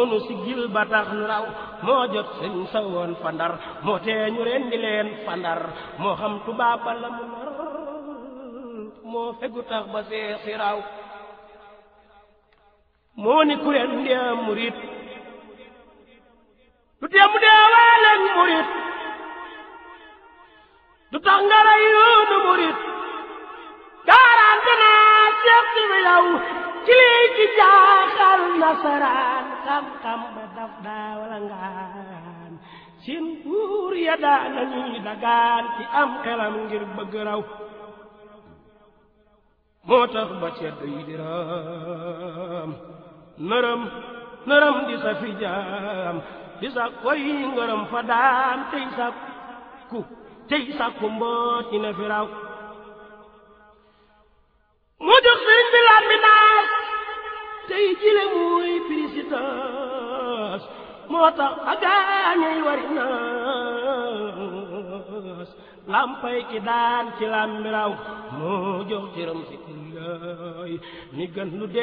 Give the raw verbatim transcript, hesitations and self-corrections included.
nu siggil ba tax nu raw moo jot sëñ sa woon fa Ndar moo tee ñu rendi leen fa Ndar moo xam tubaab ba la mu nar moo fegu tax ba see si raw moo ni ku leen dee murit du tee mu dee waaleeg murit du tax nga rey yoonu murit garanti naa seet si yow ci lii ci jaaxal nasaraan xam-xam ba daf daa wala ngaan seen buur ya daa nañuy dagaan ci am xelam ngir bëgg raw moo tax ba ceddo yi di ram nërëm nërëm di sa fi jaam di sa koy ngërëm fa daan tey sa ku tey sa ku mboot yi na fi raw mu jox sëñ bi lambi naas tey jile muy pirisitas moo tax a gaañay wari naas lampay ki daan ci lambi raw moo jox cëram si kullaay mi gën lu